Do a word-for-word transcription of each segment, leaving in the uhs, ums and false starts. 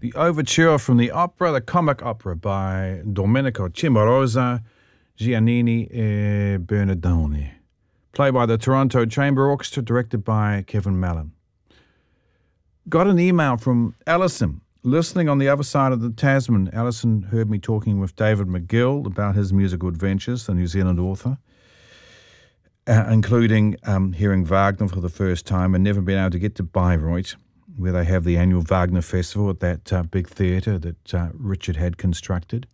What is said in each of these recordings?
The overture from the opera, the comic opera by Domenico Cimarosa, Giannini e Bernardoni, played by the Toronto Chamber Orchestra, directed by Kevin Mallon. Got an email from Alison, listening on the other side of the Tasman. Alison heard me talking with David McGill about his musical adventures, the New Zealand author, uh, including um, hearing Wagner for the first time and never being able to get to Bayreuth, where they have the annual Wagner Festival at that uh, big theatre that uh, Richard had constructed.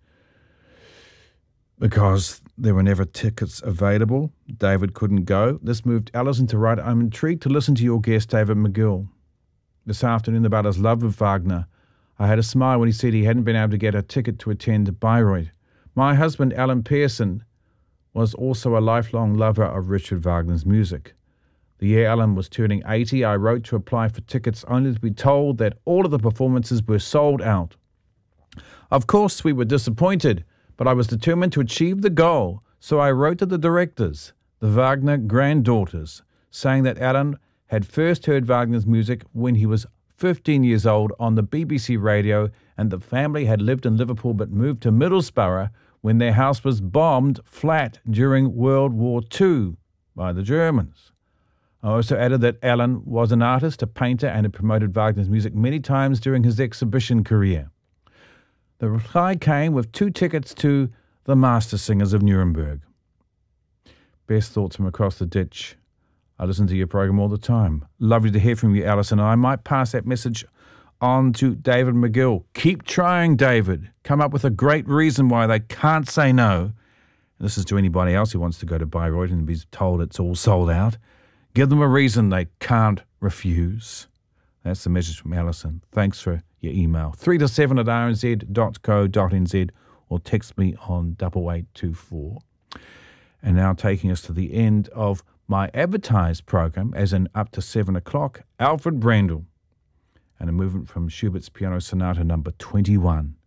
Because there were never tickets available, David couldn't go. This moved Alison to write, "I'm intrigued to listen to your guest, David McGill, this afternoon about his love of Wagner. I had a smile when he said he hadn't been able to get a ticket to attend Bayreuth. My husband, Alan Pearson, was also a lifelong lover of Richard Wagner's music. The year Alan was turning eighty, I wrote to apply for tickets only to be told that all of the performances were sold out. Of course, we were disappointed, but I was determined to achieve the goal, so I wrote to the directors, the Wagner granddaughters, saying that Alan had first heard Wagner's music when he was fifteen years old on the B B C radio, and the family had lived in Liverpool but moved to Middlesbrough when their house was bombed flat during World War Two by the Germans. I also added that Alan was an artist, a painter, and had promoted Wagner's music many times during his exhibition career. The reply came with two tickets to the Master Singers of Nuremberg. Best thoughts from across the ditch. I listen to your program all the time. Lovely to hear from you, Alison. I might pass that message on to David McGill. Keep trying, David. Come up with a great reason why they can't say no. And this is to anybody else who wants to go to Bayreuth and be told it's all sold out. Give them a reason they can't refuse. That's the message from Alison. Thanks for your email. three to seven at r n z dot co dot n z or text me on double eight two four. And now taking us to the end of my advertised program, as in up to seven o'clock, Alfred Brendel, and a movement from Schubert's Piano Sonata number twenty-one.